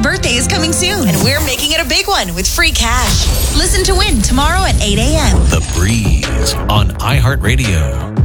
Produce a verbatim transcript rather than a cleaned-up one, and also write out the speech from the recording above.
birthday is coming soon, and we're making it a big one with free cash. Listen to win tomorrow at eight a.m. The Breeze on iHeartRadio.